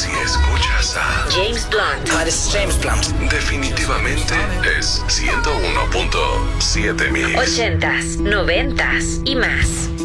Si escuchas a James Blunt. Hi, this is James Blunt. definitivamente es 101.7 mil. 80s, 90s y más.